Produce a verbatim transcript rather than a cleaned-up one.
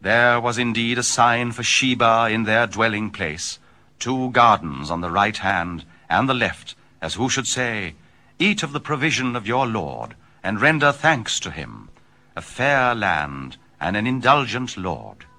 There was indeed a sign for Sheba in their dwelling place, two gardens on the right hand and the left, as who should say, Eat of the provision of your Lord, and render thanks to him, a fair land and an indulgent Lord.